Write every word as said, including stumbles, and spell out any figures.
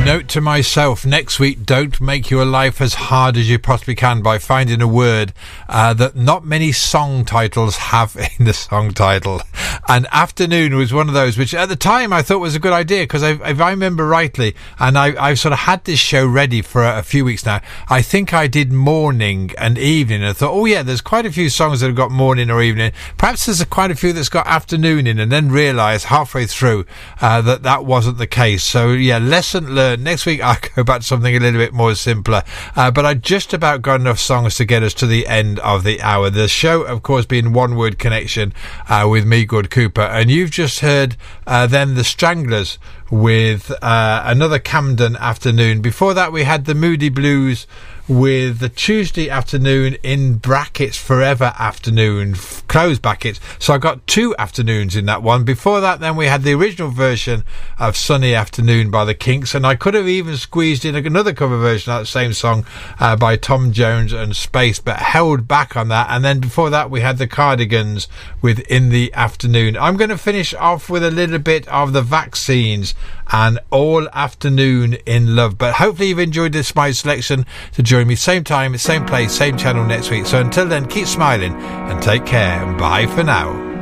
Note to myself, next week, don't make your life as hard as you possibly can by finding a word uh, that not many song titles have in the song title. And afternoon was one of those, which at the time I thought was a good idea, because if I remember rightly, and I, I've sort of had this show ready for a, a few weeks now, I think I did morning and evening, and I thought, oh yeah, there's quite a few songs that have got morning or evening. Perhaps there's a, quite a few that's got afternoon in, and then realised halfway through uh, that that wasn't the case. So yeah, lesson learned. Next week I'll go back to something a little bit more simpler, uh, but I just about got enough songs to get us to the end of the hour. The show, of course, being One Word Connection uh, with me, Good Cooper, and you've just heard uh, then the Stranglers with uh, another Camden Afternoon. Before that we had the Moody Blues with the Tuesday Afternoon in brackets Forever Afternoon, close brackets, so I got two afternoons in that one. Before that then we had the original version of Sunny Afternoon by the Kinks, and I could have even squeezed in another cover version of that same song uh, by Tom Jones and Space, but held back on that. And then before that we had the Cardigans with In the Afternoon. I'm going to finish off with a little bit of the Vaccines and All Afternoon in Love, but hopefully you've enjoyed this my selection. To join me same time, same place, same channel next week. So until then, keep smiling and take care, and bye for now.